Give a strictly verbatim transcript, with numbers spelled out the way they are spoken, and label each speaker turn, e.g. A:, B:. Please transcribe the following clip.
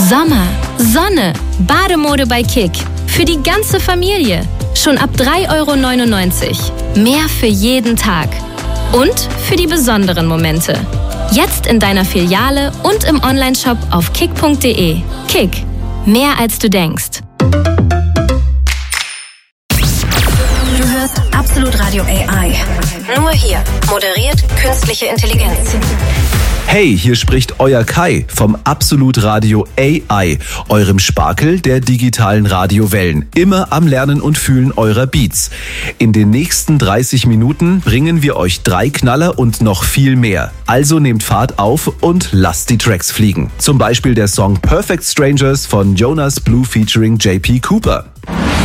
A: Sommer, Sonne, Bademode bei Kick. Für die ganze Familie. Schon ab drei Euro neunundneunzig. Mehr für jeden Tag. Und für die besonderen Momente. Jetzt in deiner Filiale und im Onlineshop auf kick punkt de. Kick. Mehr als du denkst.
B: Du hörst Absolut Radio A I. Nur hier. Moderiert künstliche Intelligenz.
C: Hey, hier spricht euer Kai vom Absolut Radio A I, eurem Sparkel der digitalen Radiowellen. Immer am Lernen und Fühlen eurer Beats. In den nächsten dreißig Minuten bringen wir euch drei Knaller und noch viel mehr. Also nehmt Fahrt auf und lasst die Tracks fliegen. Zum Beispiel der Song Perfect Strangers von Jonas Blue featuring J P Cooper.